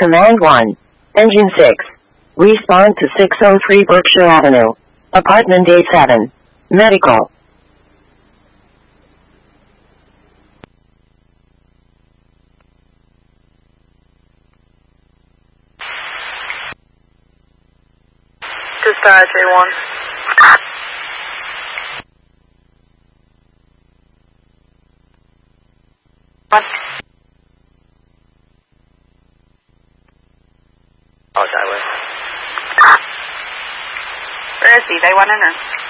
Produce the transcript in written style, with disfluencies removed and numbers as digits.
Command 1. Engine 6. Respond to 603 Berkshire Avenue. Apartment A7. Medical. Dispatch A1. Oh, that way. Where is he? They want in or?